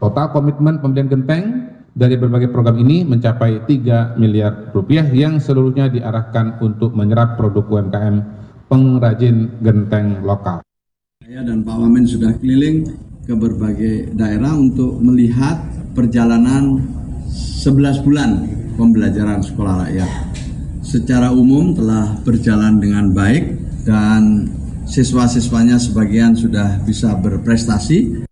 Total komitmen pembelian genteng dari berbagai program ini mencapai 3 miliar rupiah yang seluruhnya diarahkan untuk menyerap produk UMKM pengrajin genteng lokal. Saya dan Pak Wamen sudah keliling ke berbagai daerah untuk melihat perjalanan 11 bulan pembelajaran sekolah rakyat. Secara umum telah berjalan dengan baik dan siswa-siswanya sebagian sudah bisa berprestasi.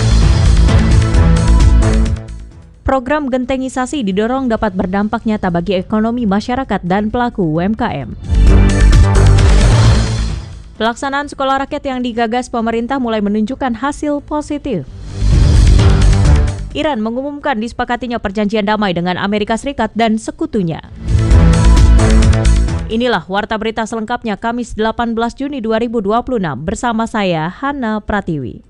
Program gentengisasi didorong dapat berdampak nyata bagi ekonomi masyarakat dan pelaku UMKM. Pelaksanaan sekolah rakyat yang digagas pemerintah mulai menunjukkan hasil positif. Iran mengumumkan disepakatinya perjanjian damai dengan Amerika Serikat dan sekutunya. Inilah Warta Berita selengkapnya Kamis 18 Juni 2026 bersama saya, Hana Pratiwi.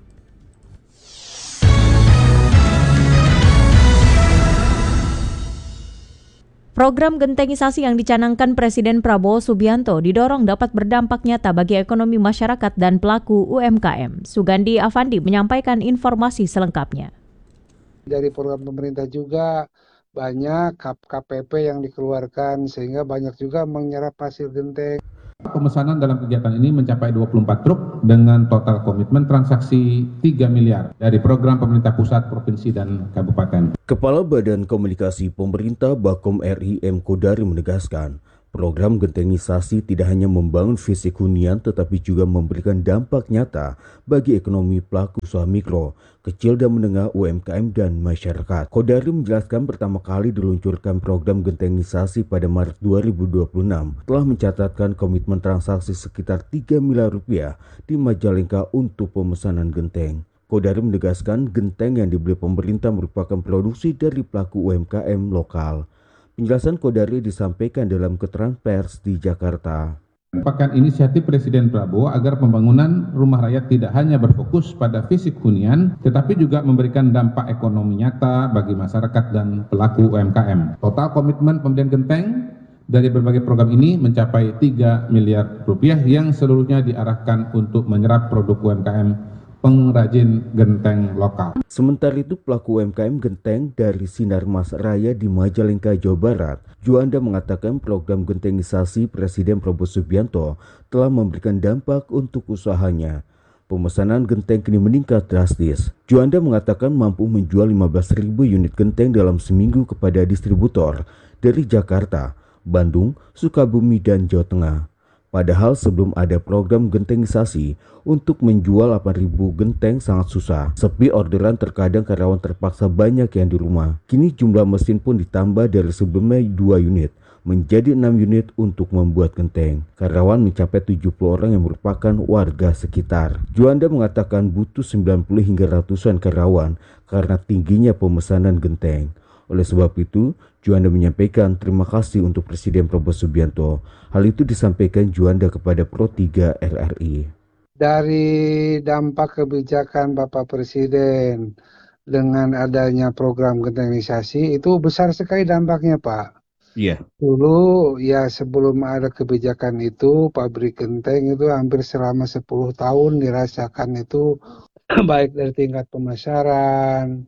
Program gentengisasi yang dicanangkan Presiden Prabowo Subianto didorong dapat berdampak nyata bagi ekonomi masyarakat dan pelaku UMKM. Sugandi Afandi menyampaikan informasi selengkapnya. Dari program pemerintah juga banyak KPP yang dikeluarkan sehingga banyak juga menyerap hasil genteng. Pemesanan dalam kegiatan ini mencapai 24 truk dengan total komitmen transaksi 3 miliar dari program pemerintah pusat, provinsi, dan kabupaten. Kepala Badan Komunikasi Pemerintah Bakom RI M. Kodari menegaskan, program gentengisasi tidak hanya membangun fisik hunian tetapi juga memberikan dampak nyata bagi ekonomi pelaku usaha mikro, kecil dan menengah UMKM dan masyarakat. Kodari menjelaskan pertama kali diluncurkan program gentengisasi pada Maret 2026 telah mencatatkan komitmen transaksi sekitar 3 miliar rupiah di Majalengka untuk pemesanan genteng. Kodari menegaskan genteng yang dibeli pemerintah merupakan produksi dari pelaku UMKM lokal. Penjelasan Kodari disampaikan dalam keterangan pers di Jakarta. Merupakan inisiatif Presiden Prabowo agar pembangunan rumah rakyat tidak hanya berfokus pada fisik hunian, tetapi juga memberikan dampak ekonomi nyata bagi masyarakat dan pelaku UMKM. Total komitmen pembelian genteng dari berbagai program ini mencapai 3 miliar rupiah yang seluruhnya diarahkan untuk menyerap produk UMKM pengrajin genteng lokal. Sementara itu pelaku UMKM genteng dari Sinar Mas Raya di Majalengka, Jawa Barat, Juanda mengatakan program gentengisasi Presiden Prabowo Subianto telah memberikan dampak untuk usahanya. Pemesanan genteng kini meningkat drastis. Juanda mengatakan mampu menjual 15.000 unit genteng dalam seminggu kepada distributor dari Jakarta, Bandung, Sukabumi, dan Jawa Tengah. Padahal sebelum ada program gentengisasi, untuk menjual 8.000 genteng sangat susah. Sepi orderan terkadang karyawan terpaksa banyak yang di rumah. Kini jumlah mesin pun ditambah dari sebelumnya 2 unit menjadi 6 unit untuk membuat genteng. Karyawan mencapai 70 orang yang merupakan warga sekitar. Juanda mengatakan butuh 90 hingga ratusan karyawan karena tingginya pemesanan genteng. Oleh sebab itu, Juanda menyampaikan terima kasih untuk Presiden Prabowo Subianto. Hal itu disampaikan Juanda kepada Pro3 RRI. Dari dampak kebijakan Bapak Presiden dengan adanya program gentengisasi itu besar sekali dampaknya, Pak. Iya. Dulu ya sebelum ada kebijakan itu pabrik genteng itu hampir selama 10 tahun dirasakan itu baik dari tingkat pemasaran,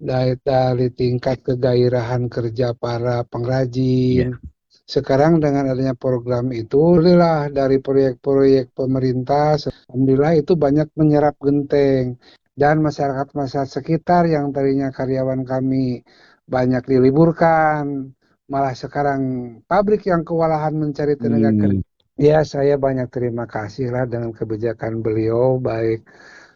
dari tingkat kegairahan kerja para pengrajin. Sekarang dengan adanya program itu, alhamdulillah dari proyek-proyek pemerintah, alhamdulillah itu banyak menyerap genteng. Dan masyarakat-masyarakat sekitar yang tadinya karyawan kami banyak diliburkan, malah sekarang pabrik yang kewalahan mencari tenaga kerja. Ya, saya banyak terima kasih lah dengan kebijakan beliau, baik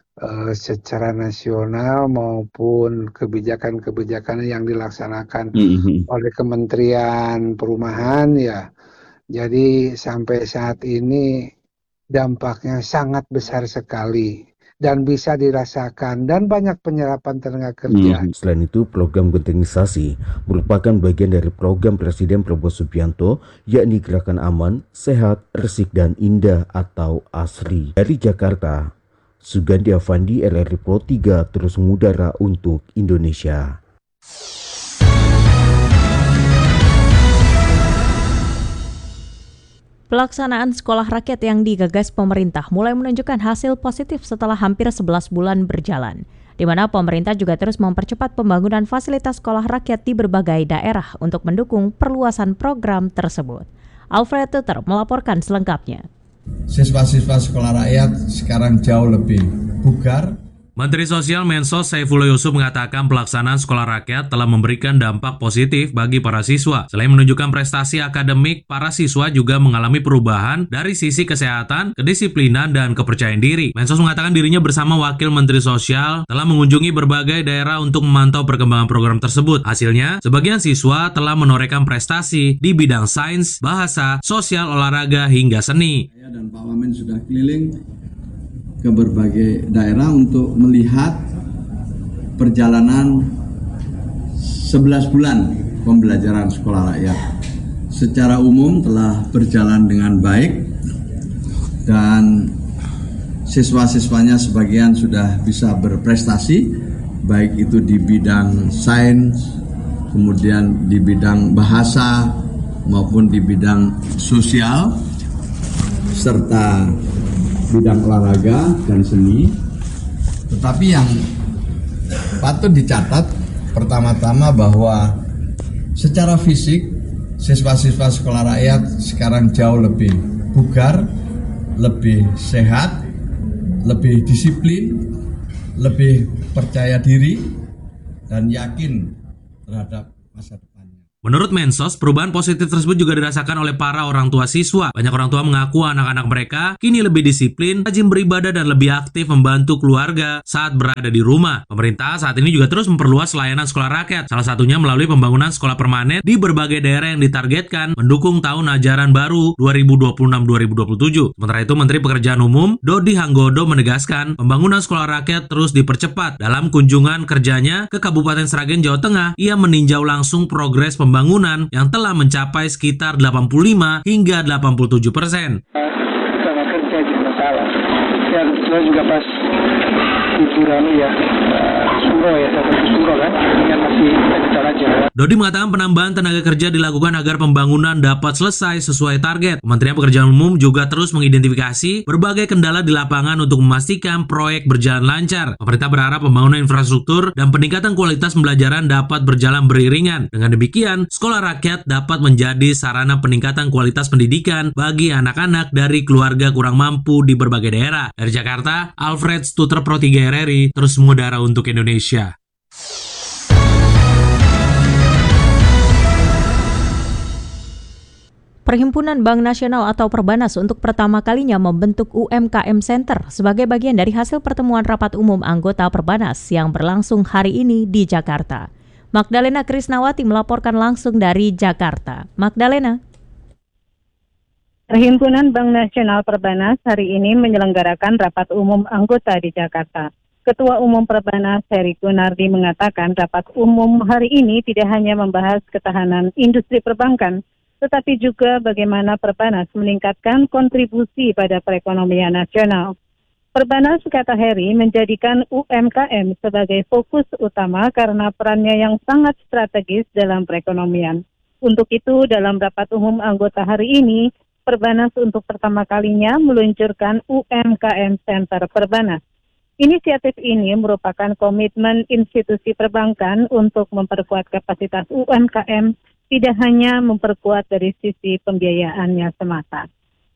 secara nasional maupun kebijakan-kebijakan yang dilaksanakan oleh Kementerian Perumahan ya. Jadi sampai saat ini dampaknya sangat besar sekali dan bisa dirasakan dan banyak penyerapan tenaga kerja. Selain itu, program gentengisasi merupakan bagian dari program Presiden Prabowo Subianto, yakni Gerakan Aman, Sehat, Resik, dan Indah atau ASRI. Dari Jakarta, Sugandi Afandi, RRI Pro3 terus mengudara untuk Indonesia. Pelaksanaan sekolah rakyat yang digagas pemerintah mulai menunjukkan hasil positif setelah hampir 11 bulan berjalan. di mana pemerintah juga terus mempercepat pembangunan fasilitas sekolah rakyat di berbagai daerah untuk mendukung perluasan program tersebut. Alfred Tuter melaporkan selengkapnya. Siswa-siswa sekolah rakyat sekarang jauh lebih bugar. Menteri Sosial Mensos Saifullah Yusuf mengatakan pelaksanaan sekolah rakyat telah memberikan dampak positif bagi para siswa. Selain menunjukkan prestasi akademik, para siswa juga mengalami perubahan dari sisi kesehatan, kedisiplinan, dan kepercayaan diri. Mensos mengatakan dirinya bersama Wakil Menteri Sosial telah mengunjungi berbagai daerah untuk memantau perkembangan program tersebut. Hasilnya, sebagian siswa telah menorehkan prestasi di bidang sains, bahasa, sosial, olahraga, hingga seni. Saya dan Pak Wamen sudah keliling ke berbagai daerah untuk melihat perjalanan 11 bulan pembelajaran sekolah rakyat. Secara umum telah berjalan dengan baik dan siswa-siswanya sebagian sudah bisa berprestasi, baik itu di bidang sains, kemudian di bidang bahasa maupun di bidang sosial, serta bidang olahraga dan seni. Tetapi yang patut dicatat pertama-tama bahwa secara fisik siswa-siswa sekolah rakyat sekarang jauh lebih bugar, lebih sehat, lebih disiplin, lebih percaya diri, dan yakin terhadap masa depan. Menurut Mensos, perubahan positif tersebut juga dirasakan oleh para orang tua siswa. Banyak orang tua mengaku anak-anak mereka kini lebih disiplin, rajin beribadah, dan lebih aktif membantu keluarga saat berada di rumah. Pemerintah saat ini juga terus memperluas layanan sekolah rakyat, salah satunya melalui pembangunan sekolah permanen di berbagai daerah yang ditargetkan mendukung tahun ajaran baru 2026-2027. Sementara itu, Menteri Pekerjaan Umum Dodi Hanggodo menegaskan pembangunan sekolah rakyat terus dipercepat. Dalam kunjungan kerjanya ke Kabupaten Sragen, Jawa Tengah, ia meninjau langsung progres pembangunan yang telah mencapai sekitar 85 hingga 87%. Sama kerja gitu masalah. Dan saya juga pas liburan ya, Suro ya, satu Suro kan, yang masih kita aja. Dodi mengatakan penambahan tenaga kerja dilakukan agar pembangunan dapat selesai sesuai target. Kementerian Pekerjaan Umum juga terus mengidentifikasi berbagai kendala di lapangan untuk memastikan proyek berjalan lancar. Pemerintah berharap pembangunan infrastruktur dan peningkatan kualitas pembelajaran dapat berjalan beriringan. Dengan demikian, sekolah rakyat dapat menjadi sarana peningkatan kualitas pendidikan bagi anak-anak dari keluarga kurang mampu di berbagai daerah. Dari Jakarta, Alfred Tuter, Pro 3 RRI, terus mengudara untuk Indonesia. Perhimpunan Bank Nasional atau Perbanas untuk pertama kalinya membentuk UMKM Center sebagai bagian dari hasil pertemuan rapat umum anggota Perbanas yang berlangsung hari ini di Jakarta. Magdalena Krisnawati melaporkan langsung dari Jakarta. Magdalena. Perhimpunan Bank Nasional Perbanas hari ini menyelenggarakan rapat umum anggota di Jakarta. Ketua Umum Perbanas Heri Gunardi mengatakan rapat umum hari ini tidak hanya membahas ketahanan industri perbankan, tetapi juga bagaimana Perbanas meningkatkan kontribusi pada perekonomian nasional. Perbanas, kata Heri, menjadikan UMKM sebagai fokus utama karena perannya yang sangat strategis dalam perekonomian. Untuk itu, dalam rapat umum anggota hari ini, Perbanas untuk pertama kalinya meluncurkan UMKM Center Perbanas. Inisiatif ini merupakan komitmen institusi perbankan untuk memperkuat kapasitas UMKM, tidak hanya memperkuat dari sisi pembiayaannya semata.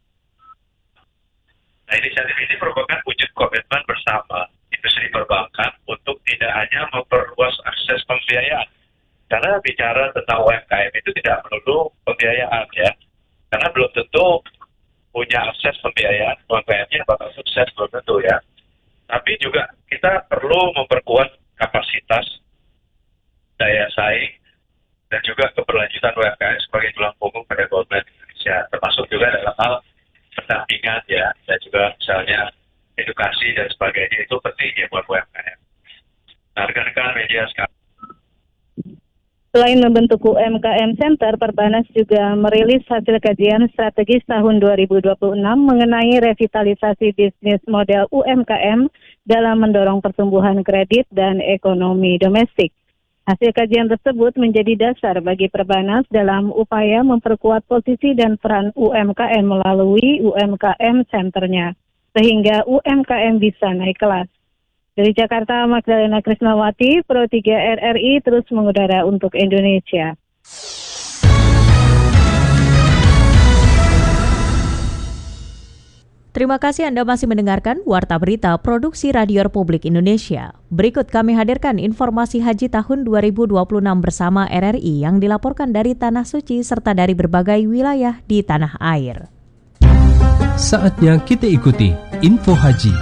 Nah, inisiatif ini merupakan wujud komitmen bersama industri perbankan untuk tidak hanya memperluas akses pembiayaan. Karena bicara tentang UMKM itu tidak melulu pembiayaan ya. Karena belum tentu punya akses pembiayaan, UMKM-nya bakal sukses, belum tentu ya. Tapi juga kita perlu memperkuat kapasitas, daya saing, dan juga keberlanjutan UMKM sebagai tulang punggung perekonomian Indonesia, termasuk juga dalam hal pendampingan ya, dan juga misalnya edukasi dan sebagainya, itu penting ya buat UMKM. Nah, rekan-rekan media sekarang. Selain membentuk UMKM Center, Perbanas juga merilis hasil kajian strategis tahun 2026 mengenai revitalisasi bisnis model UMKM dalam mendorong pertumbuhan kredit dan ekonomi domestik. Hasil kajian tersebut menjadi dasar bagi Perbanas dalam upaya memperkuat posisi dan peran UMKM melalui UMKM Centernya, sehingga UMKM bisa naik kelas. Dari Jakarta, Magdalena Krisnawati, Pro 3 RRI terus mengudara untuk Indonesia. Terima kasih Anda masih mendengarkan Warta Berita Produksi Radio Republik Indonesia. Berikut kami hadirkan informasi haji tahun 2026 bersama RRI yang dilaporkan dari Tanah Suci serta dari berbagai wilayah di tanah air. Saatnya kita ikuti info haji.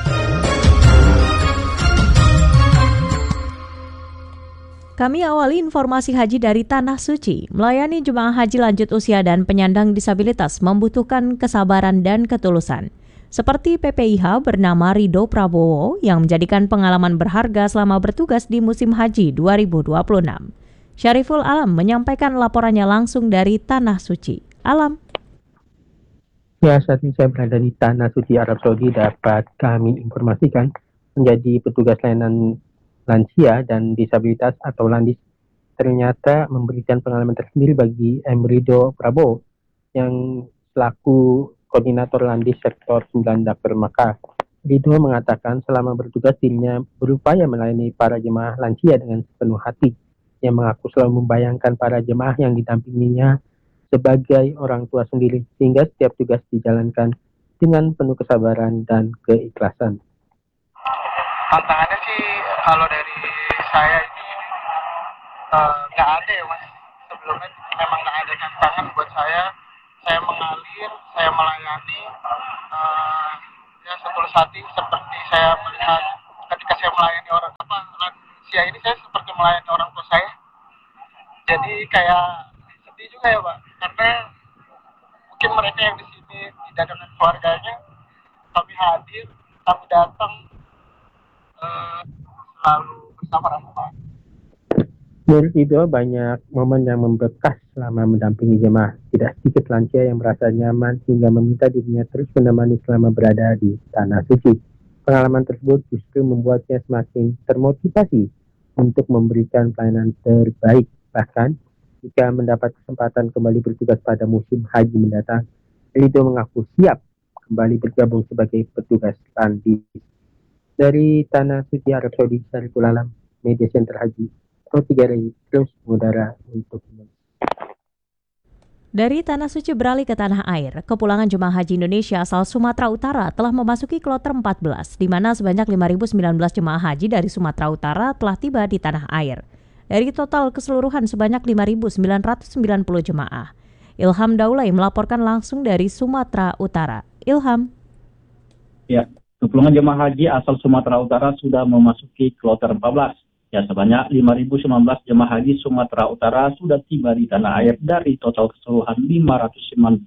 Kami awali informasi haji dari Tanah Suci. Melayani jemaah haji lanjut usia dan penyandang disabilitas membutuhkan kesabaran dan ketulusan. Seperti PPIH bernama Ridho Prabowo yang menjadikan pengalaman berharga selama bertugas di musim haji 2026. Syariful Alam menyampaikan laporannya langsung dari Tanah Suci. Alam. Ya, saat ini saya berada di Tanah Suci Arab Saudi, dapat kami informasikan menjadi petugas layanan lansia dan disabilitas atau Landis ternyata memberikan pengalaman tersendiri bagi Ridho Prabowo yang selaku Koordinator Landis Sektor 9 Dapur Makkah. Ridho mengatakan selama bertugas dirinya berupaya melayani para jemaah lansia dengan sepenuh hati. Ia mengaku selalu membayangkan para jemaah yang didampinginya sebagai orang tua sendiri, sehingga setiap tugas dijalankan dengan penuh kesabaran dan keikhlasan. Tantangannya sih kalau dari saya ini nggak ada ya Mas. Sebelumnya memang nggak ada tantangan buat saya. Saya mengalir, saya melayani, ya setulus hati seperti saya melihat ketika saya melayani orang lansia ini, saya seperti melayani orang tua saya. Jadi kayak sedih juga ya Pak, karena mungkin mereka yang di sini tidak dengan keluarganya, kami hadir, kami datang selalu bersama Pak. Menurut Ridho, banyak momen yang membekas selama mendampingi jemaah. Tidak sedikit lansia yang merasa nyaman hingga meminta dirinya terus menemani selama berada di Tanah Suci. Pengalaman tersebut justru membuatnya semakin termotivasi untuk memberikan pelayanan terbaik. Bahkan, jika mendapat kesempatan kembali bertugas pada musim haji mendatang, Ridho mengaku siap kembali bergabung sebagai petugas Landis. Dari Tanah Suci Arab Saudi, Syariful Alam, Media Center Haji, Pro 3 RRI terus mengudara untuk Indonesia. Dari Tanah Suci beralih ke tanah air, kepulangan jemaah haji Indonesia asal Sumatera Utara telah memasuki kloter 14, di mana sebanyak 5.019 jemaah haji dari Sumatera Utara telah tiba di tanah air. Dari total keseluruhan sebanyak 5.990 jemaah. Ilham Daulay melaporkan langsung dari Sumatera Utara. Ilham. Ya, kepulangan jemaah haji asal Sumatera Utara sudah memasuki kloter 14. Ya, sebanyak 5.019 jemaah haji Sumatera Utara sudah tiba di tanah air dari total keseluruhan 5.990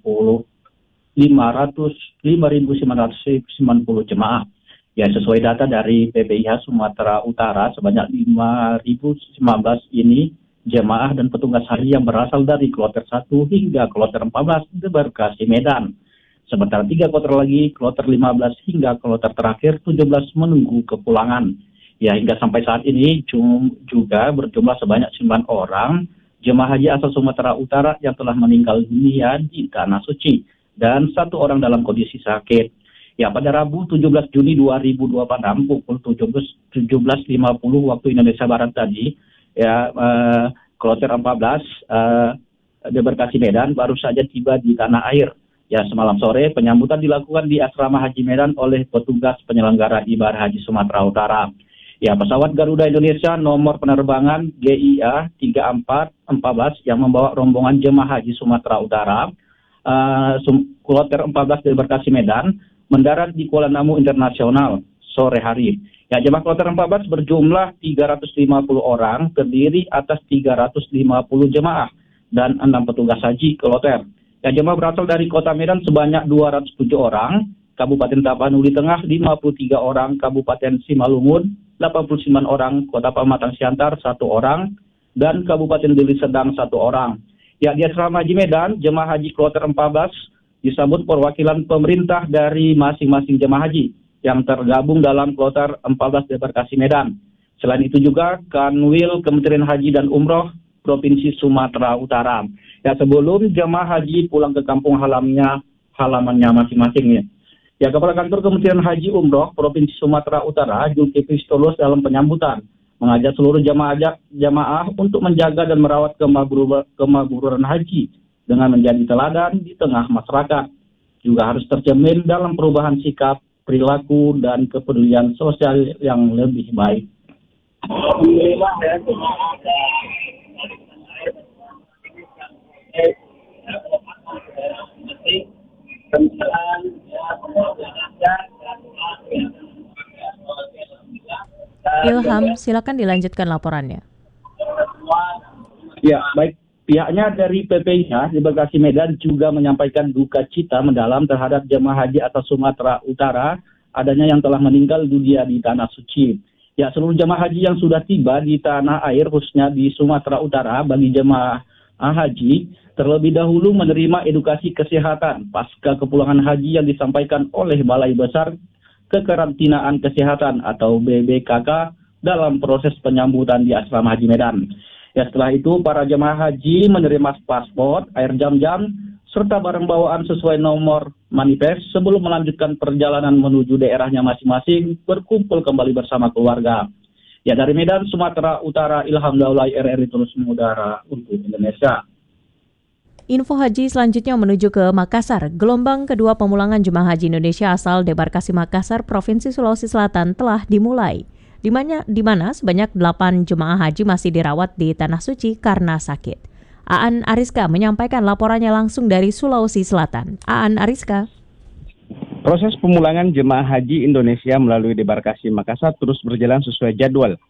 jemaah. Ya, sesuai data dari PPIH Sumatera Utara, sebanyak 5.019 ini jemaah dan petugas haji yang berasal dari kloter 1 hingga kloter 14 di Bekasi Medan. Sementara 3 kloter lagi, kloter 15 hingga kloter terakhir 17 menunggu kepulangan. Ya, hingga sampai saat ini juga berjumlah sebanyak 9 orang jemaah haji asal Sumatera Utara yang telah meninggal dunia di Tanah Suci dan 1 orang dalam kondisi sakit. Ya, pada Rabu 17 Juni 2026 pukul 17.50 waktu Indonesia Barat tadi, ya kloter 14 di Bekasi Medan baru saja tiba di tanah air. Ya, semalam sore penyambutan dilakukan di Asrama Haji Medan oleh petugas penyelenggara ibadah haji Sumatera Utara. Ya, pesawat Garuda Indonesia nomor penerbangan GIA 3414 yang membawa rombongan jemaah haji Sumatera Utara kloter 14 dari Bekasi Medan mendarat di Kuala Namu Internasional sore hari. Ya, jemaah kloter 14 berjumlah 350 orang, terdiri atas 350 jemaah dan 6 petugas haji kloter. Ya, jemaah berasal dari Kota Medan sebanyak 207 orang, Kabupaten Tapanuli Tengah 53 orang, Kabupaten Simalungun 89 orang, Kota Pematang Siantar 1 orang, dan Kabupaten Deli Serdang 1 orang. Ya, di Asrama Haji Medan, jemaah haji kloter 14 disambut perwakilan pemerintah dari masing-masing jemaah haji yang tergabung dalam kloter 14 di Bekasi Medan. Selain itu juga Kanwil Kementerian Haji dan Umroh Provinsi Sumatera Utara. Ya, sebelum jemaah haji pulang ke kampung halamannya masing-masing ya. Ya, Kepala Kantor Kementerian Haji Umroh Provinsi Sumatera Utara, Zulkifli Stolos dalam penyambutan mengajak seluruh jamaah untuk menjaga dan merawat kemakburan haji dengan menjadi teladan di tengah masyarakat. Juga harus tercermin dalam perubahan sikap, perilaku, dan kepedulian sosial yang lebih baik. Ilham, silakan dilanjutkan laporannya. Ya, baik. Pihaknya dari PPIH di Bekasi Medan juga menyampaikan duka cita mendalam terhadap jemaah haji asal Sumatera Utara adanya yang telah meninggal dunia di Tanah Suci. Ya, seluruh jemaah haji yang sudah tiba di tanah air khususnya di Sumatera Utara bagi jemaah haji terlebih dahulu menerima edukasi kesehatan pasca kepulangan haji yang disampaikan oleh Balai Besar Kekarantinaan Kesehatan atau BBKK dalam proses penyambutan di Asrama Haji Medan. Ya, setelah itu para jemaah haji menerima paspor, air jam-jam, serta barang bawaan sesuai nomor manifest sebelum melanjutkan perjalanan menuju daerahnya masing-masing berkumpul kembali bersama keluarga. Ya, dari Medan, Sumatera Utara, Ilham Daulay, RRI terus mengudara untuk Indonesia. Info haji selanjutnya menuju ke Makassar. Gelombang kedua pemulangan jemaah haji Indonesia asal Debarkasi Makassar, Provinsi Sulawesi Selatan telah dimulai. Di mana sebanyak 8 jemaah haji masih dirawat di Tanah Suci karena sakit. Aan Ariska menyampaikan laporannya langsung dari Sulawesi Selatan. Aan Ariska. Proses pemulangan jemaah haji Indonesia melalui Debarkasi Makassar terus berjalan sesuai jadwal.